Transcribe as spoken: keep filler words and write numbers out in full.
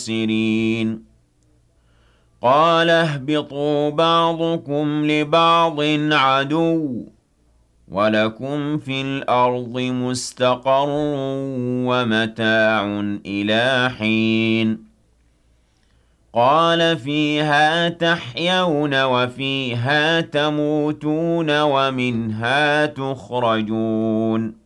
الْخَاسِرِينَ قَالَ اهْبِطُوا بَعْضُكُمْ لِبَعْضٍ عَدُوٌّ ۖ وَلَكُمْ فِي الْأَرْضِ مُسْتَقَرٌّ وَمَتَاعٌ إِلَىٰ حِينٍ قَالَ فِيهَا تَحْيَوْنَ وَفِيهَا تَمُوتُونَ وَمِنْهَا تُخْرَجُونَ